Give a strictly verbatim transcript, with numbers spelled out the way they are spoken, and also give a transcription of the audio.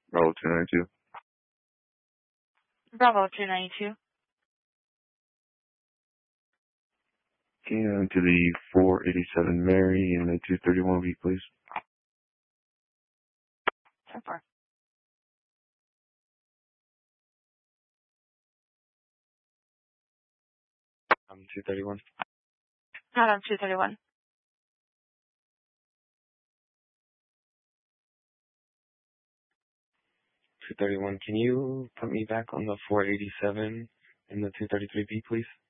Bravo two ninety-two. Bravo two ninety-two. Okay, on to the four eighty-seven Mary and the two thirty-one V, please. ten four. Um, two thirty-one. Not on two thirty-one. two thirty-one, can you put me back on the four eighty-seven and the two thirty-three B, please?